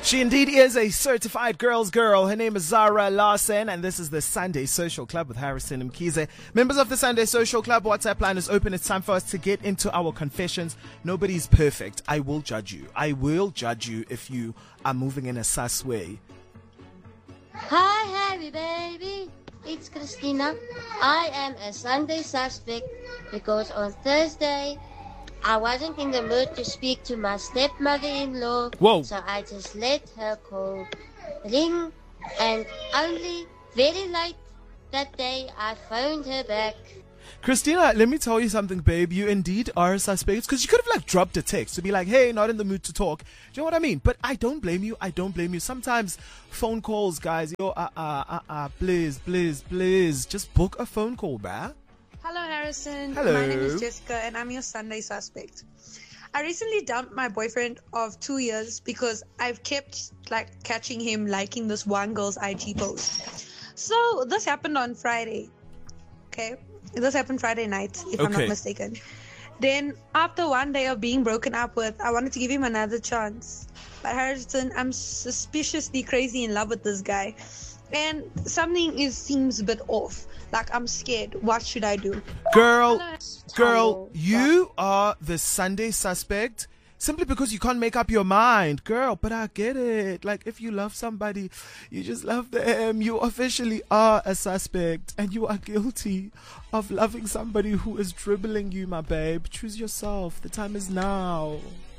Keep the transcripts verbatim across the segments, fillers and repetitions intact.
She indeed is a certified girl's girl. Her name is Zara Larson, and this is the Sunday Social Club with Harrison Mkhize. Members of the Sunday Social Club WhatsApp line is open. It's time for us to get into our confessions. Nobody's perfect. I will judge you. I will judge you if you are moving in a sus way. Hi, Harry, baby. It's Christina. I am a Sunday suspect because on Thursday I wasn't in the mood to speak to my stepmother-in-law. Whoa. So I just let her call ring, and only very late that day I phoned her back. Christina, let me tell you something, babe. You indeed are a suspect, because you could have like dropped a text to be like, hey, not in the mood to talk. Do you know what I mean? But I don't blame you. I don't blame you. Sometimes phone calls, guys, yo, uh, uh, uh, uh, please, please, please, just book a phone call, bruh. Hello, Harrison. Hello. My name is Jessica, and I'm your Sunday suspect. I recently dumped my boyfriend of two years because I've kept like catching him liking this one girl's I G post. So this happened on Friday. Okay, this happened Friday night, if I'm Okay. not mistaken. Then after one day of being broken up with, I wanted to give him another chance. But Harrison, I'm suspiciously crazy in love with this guy, and something is seems a bit off. Like, I'm scared. What should I do? Girl, Hello. girl, Hello. you are the Sunday suspect simply because you can't make up your mind. Girl, but I get it. Like, if you love somebody, you just love them. You officially are a suspect, and you are guilty of loving somebody who is dribbling you, my babe. Choose yourself. The time is now.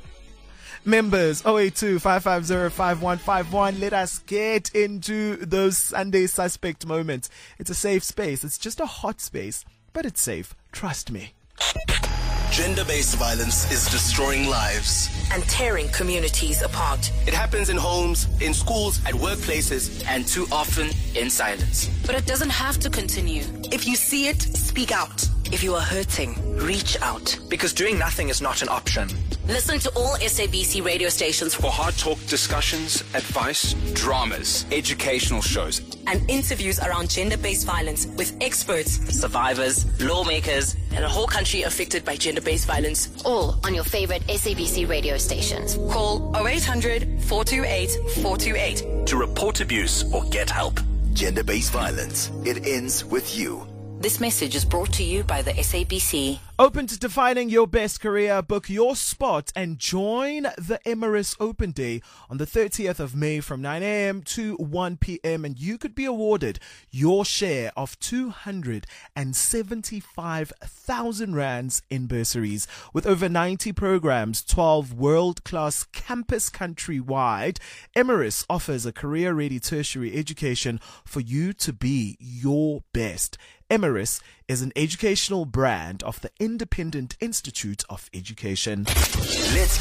Members, oh eight two, five five zero, five one five one. Let us get into those Sunday suspect moments. It's a safe space. It's just a hot space, but it's safe. Trust me. Gender-based violence is destroying lives and tearing communities apart. It happens in homes, in schools, at workplaces, and too often in silence. But it doesn't have to continue. If you see it, speak out. If you are hurting, reach out. Because doing nothing is not an option. Listen to all S A B C radio stations for hard talk discussions, advice, dramas, educational shows, and interviews around gender-based violence with experts, survivors, lawmakers, and a whole country affected by gender-based violence. All on your favorite S A B C radio stations. Call oh eight hundred, four two eight, four two eight to report abuse or get help. Gender-based violence. It ends with you. This message is brought to you by the S A B C. Open to defining your best career. Book your spot and join the Emirates Open Day on the thirtieth of May from nine a.m. to one p.m. and you could be awarded your share of two hundred seventy-five thousand rands in bursaries. With over ninety programs, twelve world-class campus countrywide, Emirates offers a career-ready tertiary education for you to be your best. Emirates is an educational brand of the Independent Institute of Education. Let's